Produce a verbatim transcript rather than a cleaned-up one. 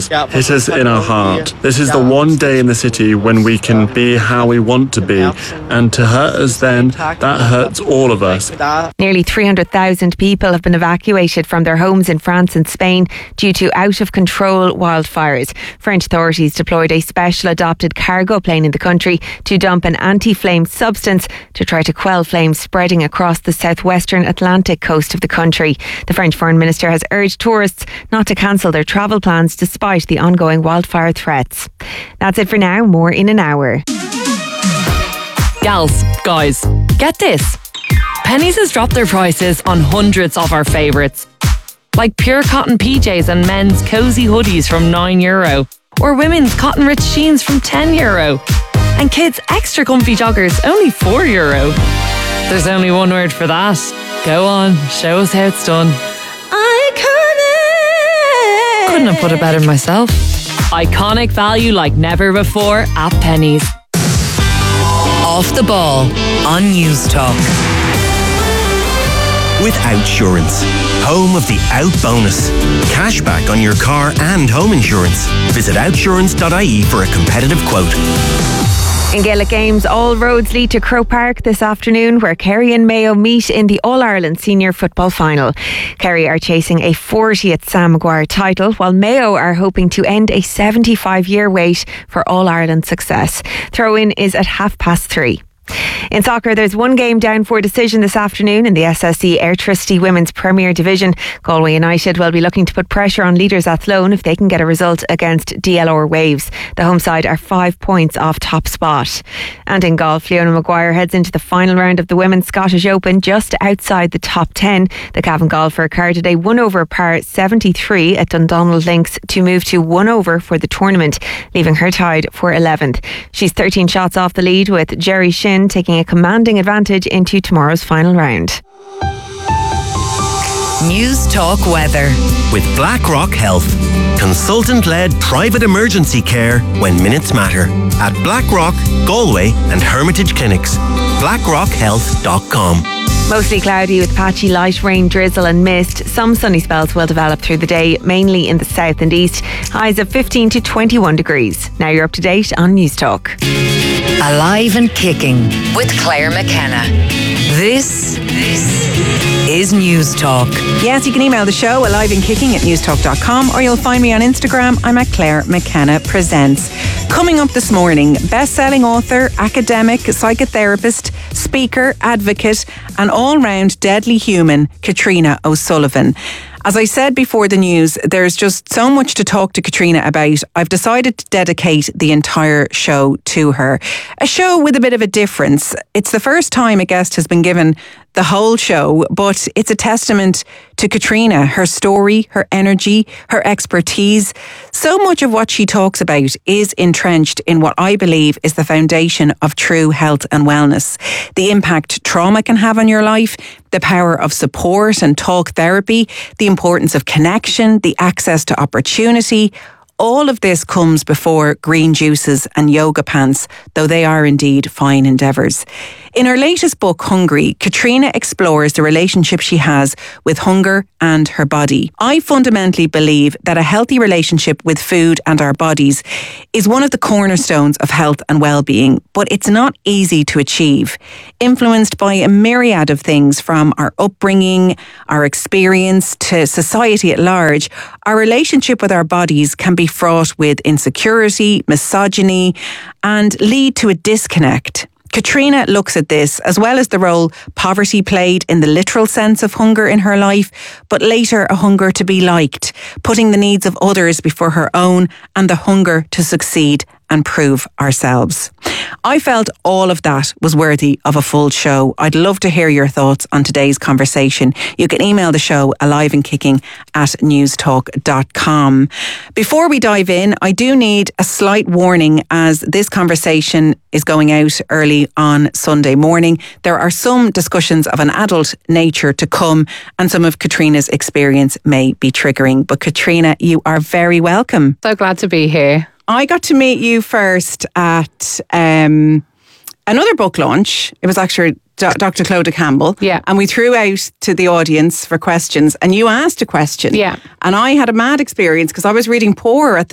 words hit us in our heart. This is the one day in the city when we can be how we want to be, and to hurt us then, that hurts all of us. Nearly three hundred thousand people have been evacuated from their homes in France and Spain due to out-of-control wildfires. French authorities deployed a special adopted cargo plane in the country to dump an anti-flame substance to try to quell flames spreading across the southwestern Atlantic coast of the country. The French Foreign Minister has urged tourists not to cancel their travel plans despite the ongoing wildfire threats. That's it for now. More in an hour. Gals, guys, get this. Penneys has dropped their prices on hundreds of our favourites. Like pure cotton P Js and men's cosy hoodies from nine euro. Or women's cotton rich jeans from ten euro. And kids' extra comfy joggers only four euro. There's only one word for that. Go on, show us how it's done. Iconic! Couldn't have put it better myself. Iconic value like never before at Penneys. Off the Ball on News Talk. With Outsurance, home of the Out Bonus. Cashback on your car and home insurance. Visit outsurance dot I E for a competitive quote. In Gaelic Games, all roads lead to Croke Park this afternoon, where Kerry and Mayo meet in the All-Ireland Senior Football Final. Kerry are chasing a fortieth Sam Maguire title, while Mayo are hoping to end a seventy-five year wait for All-Ireland success. Throw-in is at half past three. In soccer, there's one game down for decision this afternoon in the S S E Airtricity Women's Premier Division. Galway United will be looking to put pressure on leaders Athlone if they can get a result against D L R Waves. The home side are five points off top spot. And in golf, Leona Maguire heads into the final round of the Women's Scottish Open just outside the top ten. The Cavan golfer carded a one over par seventy-three at Dundonald Links to move to one over for the tournament, leaving her tied for eleventh. She's thirteen shots off the lead, with Jerry Shin taking a commanding advantage into tomorrow's final round. News Talk weather. With BlackRock Health. Consultant-led private emergency care when minutes matter. At BlackRock, Galway and Hermitage Clinics. blackrock health dot com. Mostly cloudy with patchy light rain, drizzle and mist. Some sunny spells will develop through the day, mainly in the south and east. Highs of fifteen to twenty-one degrees. Now you're up to date on News Talk. Alive and Kicking with Claire McKenna. This, this is News Talk. Yes, you can email the show alive and kicking at newstalk dot com, or you'll find me on Instagram. I'm at Claire McKenna Presents. Coming up this morning, best-selling author, academic, psychotherapist, speaker, advocate, and all-round deadly human, Katrina O'Sullivan. As I said before the news, there's just so much to talk to Katrina about. I've decided to dedicate the entire show to her. A show with a bit of a difference. It's the first time a guest has been given the whole show, but it's a testament to Katrina, her story, her energy, her expertise. So much of what she talks about is entrenched in what I believe is the foundation of true health and wellness. The impact trauma can have on your life, the power of support and talk therapy, the importance of connection, the access to opportunity. All of this comes before green juices and yoga pants, though they are indeed fine endeavours. In her latest book, Hungry, Katrina explores the relationship she has with hunger and her body. I fundamentally believe that a healthy relationship with food and our bodies is one of the cornerstones of health and well-being, but it's not easy to achieve. Influenced by a myriad of things, from our upbringing, our experience, to society at large, our relationship with our bodies can be fraught with insecurity, misogyny, and lead to a disconnect. Katrina looks at this, as well as the role poverty played in the literal sense of hunger in her life, but later a hunger to be liked, putting the needs of others before her own, and the hunger to succeed and prove ourselves. I felt all of that was worthy of a full show. I'd love to hear your thoughts on today's conversation. You can email the show alive and kicking at newstalk dot com. Before we dive in, I do need a slight warning, as this conversation is going out early on Sunday morning. There are some discussions of an adult nature to come, and some of Katrina's experience may be triggering. But Katrina, you are very welcome. So glad to be here. I got to meet you first at um, another book launch. It was actually Doctor Clodagh Campbell. Yeah. And we threw out to the audience for questions, and you asked a question. Yeah. And I had a mad experience because I was reading Poor at the